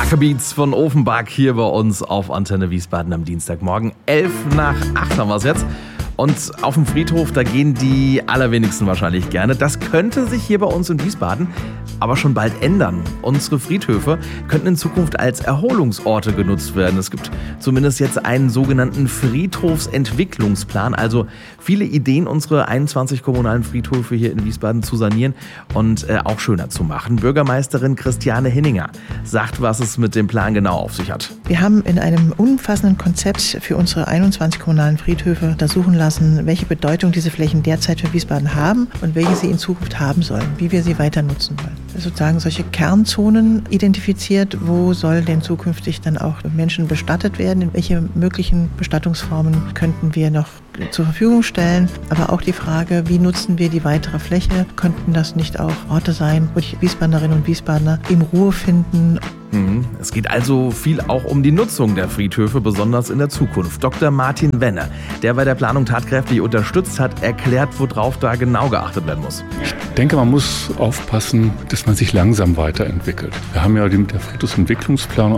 Beats von Offenbach hier bei uns auf Antenne Wiesbaden am Dienstagmorgen. 7:55 haben wir es jetzt. Und auf dem Friedhof, da gehen die allerwenigsten wahrscheinlich gerne. Das könnte sich hier bei uns in Wiesbaden aber schon bald ändern. Unsere Friedhöfe könnten in Zukunft als Erholungsorte genutzt werden. Es gibt zumindest jetzt einen sogenannten Friedhofsentwicklungsplan. Also viele Ideen, unsere 21 kommunalen Friedhöfe hier in Wiesbaden zu sanieren und auch schöner zu machen. Bürgermeisterin Christiane Hinninger sagt, was es mit dem Plan genau auf sich hat. Wir haben in einem umfassenden Konzept für unsere 21 kommunalen Friedhöfe untersuchen lassen, welche Bedeutung diese Flächen derzeit für Wiesbaden haben und welche sie in Zukunft haben sollen, wie wir sie weiter nutzen wollen. Sozusagen solche Kernzonen identifiziert, wo soll denn zukünftig dann auch Menschen bestattet werden, in welche möglichen Bestattungsformen könnten wir noch zur Verfügung stellen, aber auch die Frage, wie nutzen wir die weitere Fläche, könnten das nicht auch Orte sein, wo die Wiesbadnerinnen und Wiesbadener eben Ruhe finden. Es geht also viel auch um die Nutzung der Friedhöfe, besonders in der Zukunft. Dr. Martin Wenne, der bei der Planung tatkräftig unterstützt hat, erklärt, worauf da genau geachtet werden muss. Ich denke, man muss aufpassen, dass man sich langsam weiterentwickelt. Wir haben ja den Friedhofsentwicklungsplan